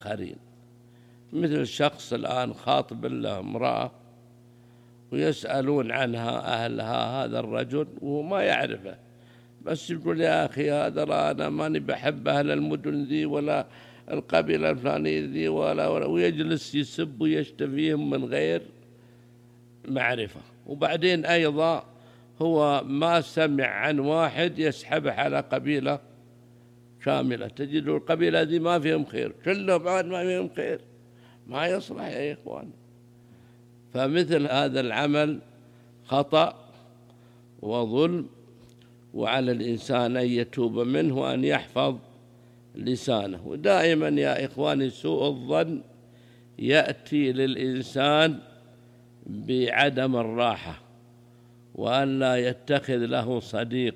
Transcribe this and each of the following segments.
الآخرين. مثل شخص الآن خاطب له امرأة ويسألون عنها أهلها هذا الرجل وهو ما يعرفه، بس يقول يا أخي هذا أنا ماني بحب أهل المدن ذي ولا القبيلة الفلانية ذي ولا ويجلس يسب ويشتفيهم من غير معرفة. وبعدين أيضا هو ما سمع عن واحد يسحبه على قبيلة كاملة، تجد القبيلة ذي ما فيهم خير، كلهم بعد ما فيهم خير، ما يصلح يا إخوان. فمثل هذا العمل خطأ وظلم، وعلى الإنسان أن يتوب منه وأن يحفظ لسانه. ودائما يا إخواني سوء الظن يأتي للإنسان بعدم الراحة، وأن لا يتخذ له صديق،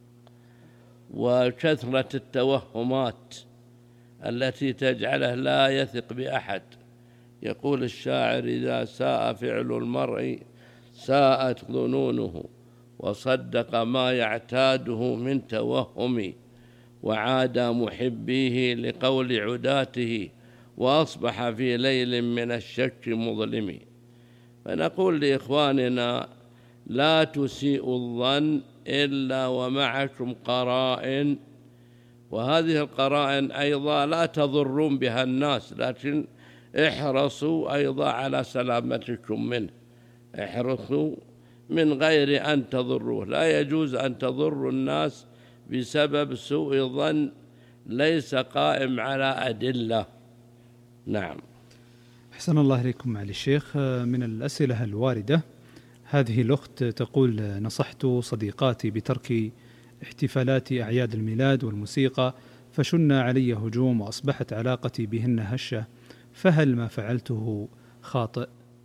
وكثرة التوهمات التي تجعله لا يثق بأحد. يقول الشاعر إذا ساء فعل المرء ساءت ظنونه، وصدق ما يعتاده من توهم، وعادى محبيه لقول عداته، وأصبح في ليل من الشك مظلم. فنقول لإخواننا لا تسيئوا الظن إلا ومعكم قرائن، وهذه القرائن أيضا لا تضرون بها الناس، لكن احرصوا أيضا على سلامتكم منه، احرصوا من غير أن تضروه. لا يجوز أن تضروا الناس بسبب سوء ظن ليس قائم على أدلة. نعم. أحسن الله إليكم معالي الشيخ. من الأسئلة الواردة هذه الأخت تقول نصحت صديقاتي بترك احتفالات أعياد الميلاد والموسيقى فشن علي هجوم وأصبحت علاقتي بهن هشة، فهل ما فعلته خاطئ؟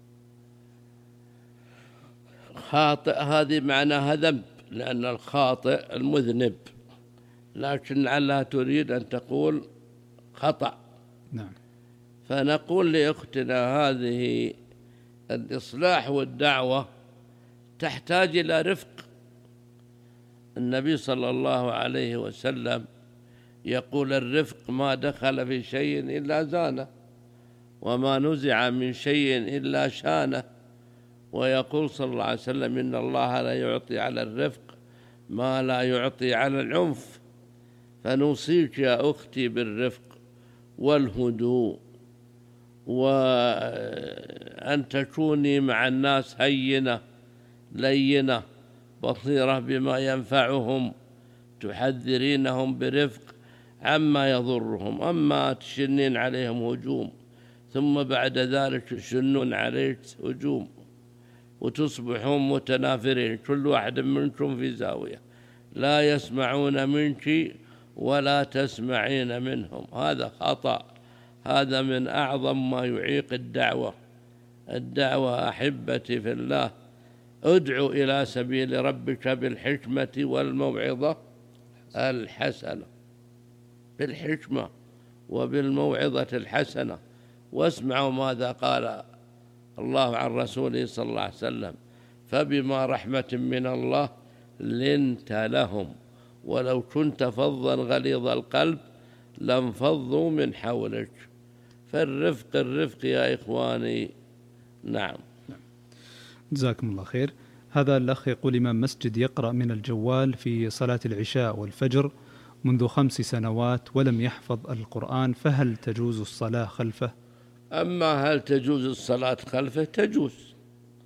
خاطئ هذه معناها ذنب، لأن الخاطئ المذنب، لكن لعلها تريد أن تقول خطأ. نعم. فنقول لأختنا هذه الإصلاح والدعوة تحتاج إلى رفق. النبي صلى الله عليه وسلم يقول الرفق ما دخل في شيء إلا زانه، وما نزع من شيء إلا شانه. ويقول صلى الله عليه وسلم إن الله لا يعطي على الرفق ما لا يعطي على العنف. فنوصيك يا أختي بالرفق والهدوء، وأن تكوني مع الناس هينة لينة بصيرة بما ينفعهم، تحذرينهم برفق عما يضرهم. أما تشنين عليهم هجوم ثم بعد ذلك يشنون عليك هجوم وتصبحون متنافرين، كل واحد منكم في زاوية، لا يسمعون منك ولا تسمعين منهم، هذا خطأ. هذا من أعظم ما يعيق الدعوة. الدعوة أحبتي في الله ادعو إلى سبيل ربك بالحكمة والموعظة الحسنة، بالحكمة وبالموعظة الحسنة. واسمعوا ماذا قال الله عن رسوله صلى الله عليه وسلم فبما رحمة من الله لنت لهم ولو كنت فظا غليظ القلب لانفضوا من حولك. فالرفق الرفق يا إخواني. نعم. جزاكم الله خير. هذا الأخ يقول إمام مسجد يقرأ من الجوال في صلاة العشاء والفجر منذ 5 سنوات ولم يحفظ القرآن، فهل تجوز الصلاة خلفه؟ أما هل تجوز الصلاة خلفه؟ تجوز،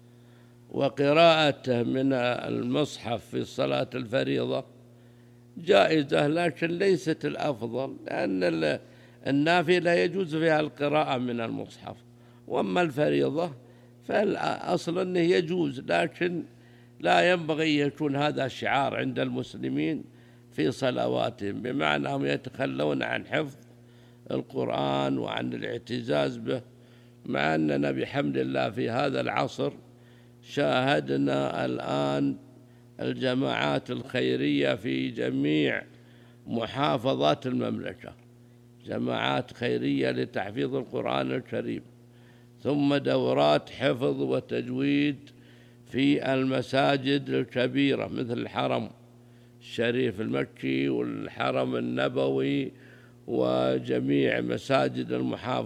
وقراءته من المصحف في صلاة الفريضة جائزة، لكن ليست الأفضل، لأن النافلة يجوز فيها القراءة من المصحف، وأما الفريضة فالأصل أنه يجوز، لكن لا ينبغي يكون هذا شعار عند المسلمين في صلواتهم، بمعنى أنهم يتخلون عن حفظ القرآن وعن الاعتزاز به، مع أننا بحمد الله في هذا العصر شاهدنا الآن الجماعات الخيرية في جميع محافظات المملكة، جماعات خيرية لتحفيظ القرآن الكريم، ثم دورات حفظ وتجويد في المساجد الكبيرة مثل الحرم الشريف المكي والحرم النبوي وجميع مساجد المحافظة